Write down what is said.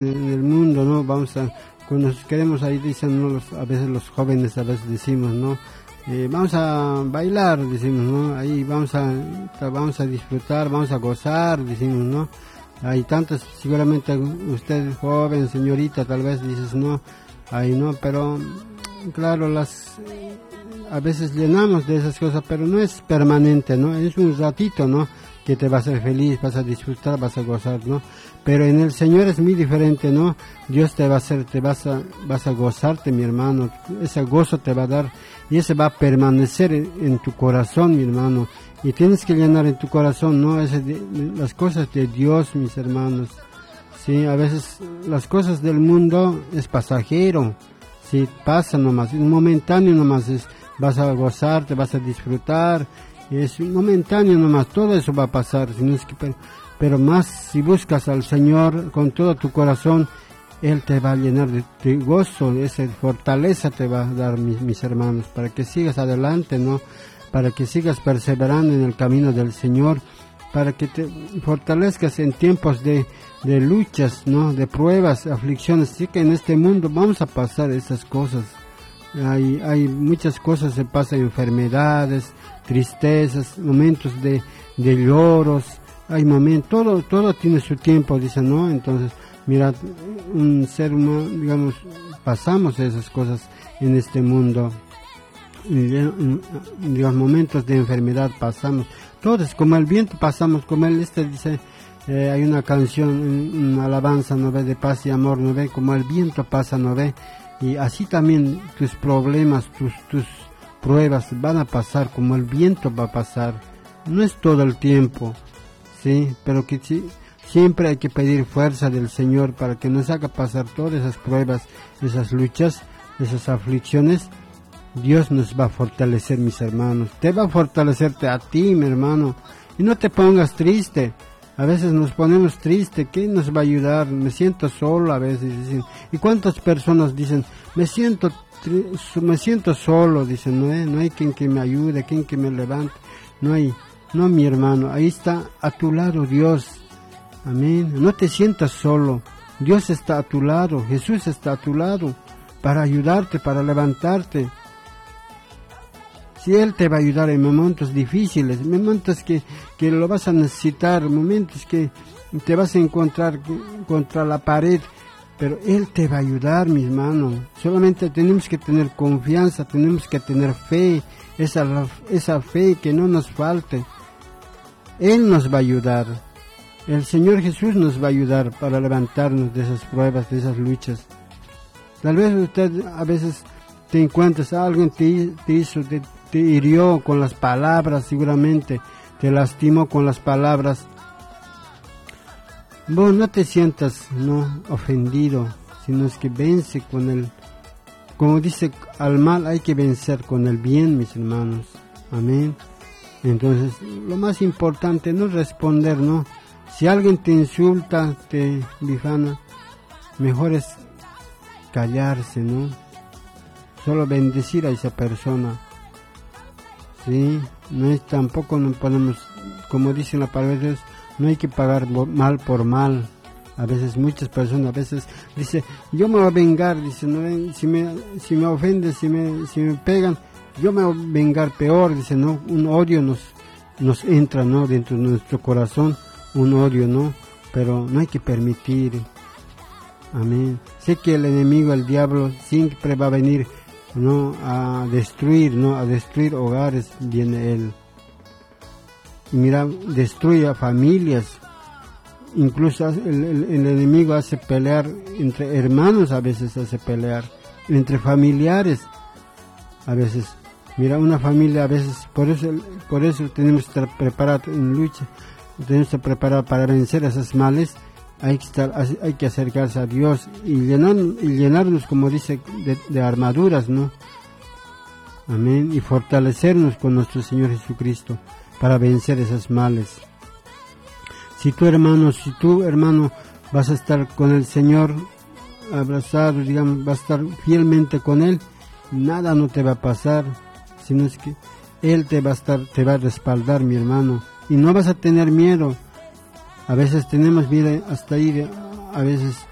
en el mundo, ¿no? Cuando nos queremos ahí, dicen, ¿no? A veces los jóvenes, a veces decimos, ¿no? Vamos a bailar, decimos, ¿no? Ahí vamos a disfrutar, vamos a gozar, decimos, ¿no? Hay tantos, seguramente usted joven, señorita, tal vez dices, no, ahí no, pero claro, a veces llenamos de esas cosas, pero no es permanente, ¿no? Es un ratito, ¿no? Que te va a hacer feliz, vas a disfrutar, vas a gozar, ¿no? Pero en el Señor es muy diferente, ¿no? Dios te va a hacer, vas a gozarte, mi hermano, ese gozo te va a dar y ese va a permanecer en tu corazón, mi hermano, y tienes que llenar en tu corazón, ¿no? Las cosas de Dios, mis hermanos, sí, a veces las cosas del mundo es pasajero, sí, pasa nomás, es momentáneo nomás, vas a gozar, te vas a disfrutar, es momentáneo nomás, todo eso va a pasar, pero más si buscas al Señor con todo tu corazón, Él te va a llenar de gozo, esa fortaleza te va a dar, mis hermanos, para que sigas adelante, ¿no? Para que sigas perseverando en el camino del Señor, para que te fortalezcas en tiempos de luchas, ¿no? De pruebas, aflicciones. Sí que en este mundo vamos a pasar esas cosas. Hay muchas cosas, se pasan enfermedades, tristezas, momentos de lloros, hay momentos, todo tiene su tiempo, dicen, ¿no? Entonces, mira, un ser humano, digamos, pasamos esas cosas en este mundo, digamos, momentos de enfermedad pasamos, todos, como el viento pasamos, como él dice, hay una canción, una alabanza, ¿no ve? De paz y amor, ¿no ve? Como el viento pasa, ¿no ve? Y así también tus problemas, tus pruebas van a pasar, como el viento va a pasar, no es todo el tiempo, sí, pero que sí, siempre hay que pedir fuerza del Señor para que nos haga pasar todas esas pruebas, esas luchas, esas aflicciones. Dios nos va a fortalecer, mis hermanos, te va a fortalecerte a ti, mi hermano, y no te pongas triste. A veces nos ponemos tristes, ¿quién nos va a ayudar? Me siento solo, a veces dicen. ¿Y cuántas personas dicen, me siento solo? Dicen, no hay quien que me ayude, quien que me levante, no hay. No, mi hermano, ahí está a tu lado Dios. Amén. No te sientas solo. Dios está a tu lado. Jesús está a tu lado para ayudarte, para levantarte. Si Él te va a ayudar en momentos difíciles, momentos que lo vas a necesitar, momentos que te vas a encontrar contra la pared, pero Él te va a ayudar, mi hermano. Solamente tenemos que tener confianza, tenemos que tener fe, esa fe que no nos falte. Él nos va a ayudar. El Señor Jesús nos va a ayudar para levantarnos de esas pruebas, de esas luchas. Tal vez usted a veces te encuentres, alguien te hirió con las palabras, seguramente te lastimó con las palabras. Vos no te sientas ofendido, sino es que vence con el, como dice, al mal hay que vencer con el bien, mis hermanos. Amén. Entonces, lo más importante no es responder, ¿no? Si alguien te insulta, te difama, mejor es callarse, ¿no? Solo bendecir a esa persona. Sí, tampoco nos ponemos, como dice la palabra de Dios, no hay que pagar mal por mal. A veces muchas personas, a veces dice, yo me voy a vengar, dice, no, si me ofenden, si me pegan, yo me voy a vengar peor, dice, no, un odio nos entra, ¿no? Dentro de nuestro corazón, un odio, ¿no? Pero no hay que permitir. Amén. Sé que el enemigo, el diablo, siempre va a venir, ¿no? A destruir, ¿no? A destruir hogares, viene él. Y mira, destruye a familias. Incluso el enemigo hace pelear entre hermanos, a veces hace pelear entre familiares, a veces. Mira, una familia a veces, por eso tenemos que estar preparados en lucha, tenemos que estar preparados para vencer esos males. Hay que acercarse a Dios y llenarnos, como dice, de armaduras, ¿no? Amén. Y fortalecernos con nuestro Señor Jesucristo para vencer esos males. Si tú, hermano, vas a estar con el Señor, abrazado, digamos, vas a estar fielmente con Él, nada no te va a pasar, sino es que Él te va a respaldar, mi hermano, y no vas a tener miedo. A veces tenemos miedo hasta ir, a veces